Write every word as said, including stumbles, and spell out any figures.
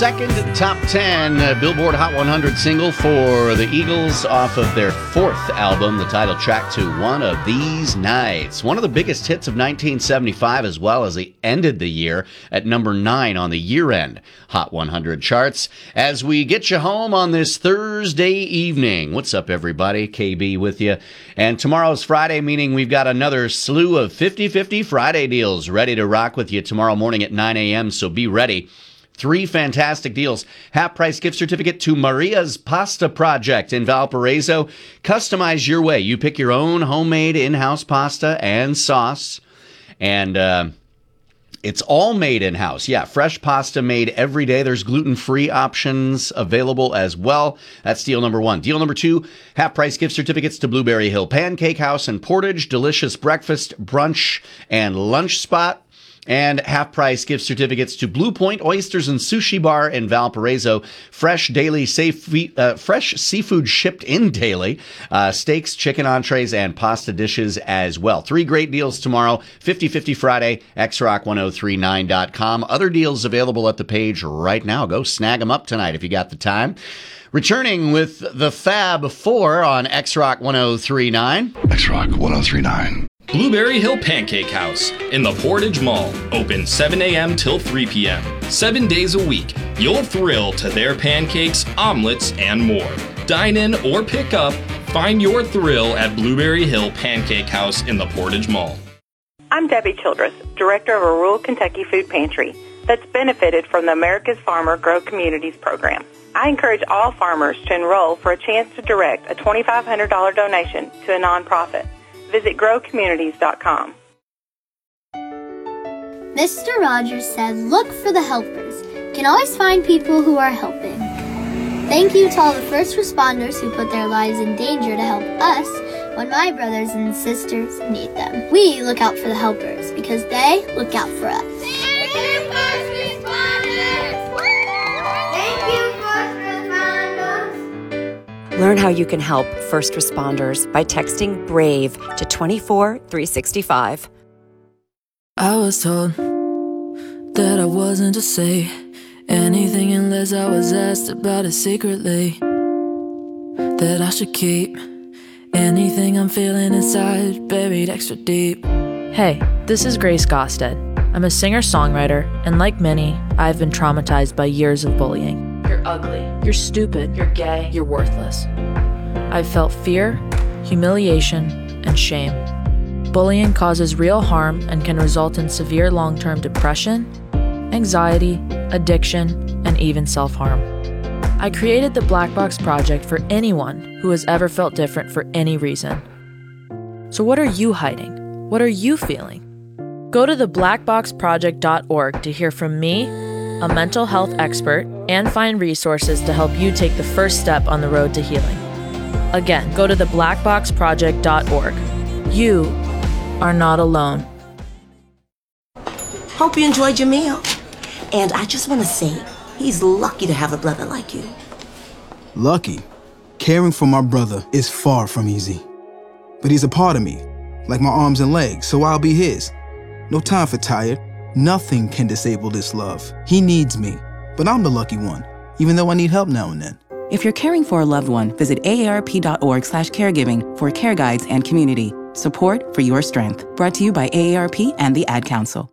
Second top ten uh, Billboard Hot one hundred single for the Eagles off of their fourth album, the title track to One of These Nights. One of the biggest hits of nineteen seventy-five, as well as they ended the year at number nine on the year-end Hot one hundred charts. As we get you home on this Thursday evening. What's up, everybody? K B with you. And tomorrow's Friday, meaning we've got another slew of fifty-fifty Friday deals ready to rock with you tomorrow morning at nine a.m., so be ready. Three fantastic deals. Half-price gift certificate to Maria's Pasta Project in Valparaiso. Customize your way. You pick your own homemade in-house pasta and sauce. And uh, it's all made in-house. Yeah, fresh pasta made every day. There's gluten-free options available as well. That's deal number one. Deal number two, half-price gift certificates to Blueberry Hill Pancake House and Portage. Delicious breakfast, brunch, and lunch spot. And half-price gift certificates to Blue Point Oysters and Sushi Bar in Valparaiso. Fresh daily safe, uh, fresh seafood shipped in daily. Uh, steaks, chicken entrees, and pasta dishes as well. Three great deals tomorrow. fifty-fifty Friday, x rock ten thirty-nine dot com. Other deals available at the page right now. Go snag them up tonight if you got the time. Returning with the Fab Four on X Rock ten thirty-nine. X Rock ten thirty-nine. Blueberry Hill Pancake House in the Portage Mall. Open seven a.m. till three p.m. Seven days a week. You'll thrill to their pancakes, omelets, and more. Dine in or pick up. Find your thrill at Blueberry Hill Pancake House in the Portage Mall. I'm Debbie Childress, director of a rural Kentucky food pantry that's benefited from the America's Farmer Grow Communities program. I encourage all farmers to enroll for a chance to direct a twenty-five hundred dollars donation to a nonprofit. Visit grow communities dot com. Mister Rogers said, look for the helpers. You can always find people who are helping. Thank you to all the first responders who put their lives in danger to help us when my brothers and sisters need them. We look out for the helpers because they look out for us. Thank you, first responders! Thank you, first responders! Learn how you can help first responders by texting BRAVE to two four three six five. I was told that I wasn't to say anything unless I was asked about it secretly. That I should keep anything I'm feeling inside buried extra deep. Hey, this is Grace Gosted. I'm a singer-songwriter, and like many, I've been traumatized by years of bullying. You're ugly, you're stupid, you're gay, you're worthless. I've felt fear, humiliation, and shame. Bullying causes real harm and can result in severe long-term depression, anxiety, addiction, and even self-harm. I created the Black Box Project for anyone who has ever felt different for any reason. So what are you hiding? What are you feeling? Go to the black box project dot org to hear from me, a mental health expert, and find resources to help you take the first step on the road to healing. Again, go to the black box project dot org. You are not alone. Hope you enjoyed your meal. And I just want to say, he's lucky to have a brother like you. Lucky? Caring for my brother is far from easy. But he's a part of me, like my arms and legs, so I'll be his. No time for tired. Nothing can disable this love. He needs me, but I'm the lucky one, even though I need help now and then. If you're caring for a loved one, visit A A R P dot org slash caregiving for care guides and community. Support for your strength. Brought to you by A A R P and the Ad Council.